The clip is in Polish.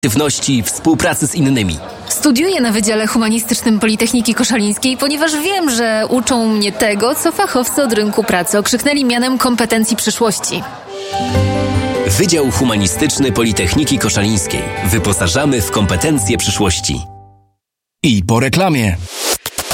aktywności i współpracy z innymi. Studiuję na Wydziale Humanistycznym Politechniki Koszalińskiej, ponieważ wiem, że uczą mnie tego, co fachowcy od rynku pracy okrzyknęli mianem kompetencji przyszłości. Wydział Humanistyczny Politechniki Koszalińskiej. Wyposażamy w kompetencje przyszłości. I po reklamie.